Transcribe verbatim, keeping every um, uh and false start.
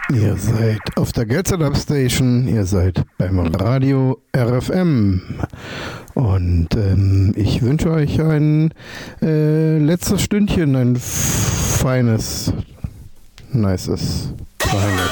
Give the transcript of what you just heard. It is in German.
Ihr seid auf der Get-Set-Up Station, ihr seid beim Radio R F M und ähm, ich wünsche euch ein äh, letztes Stündchen, ein feines, nices, feines.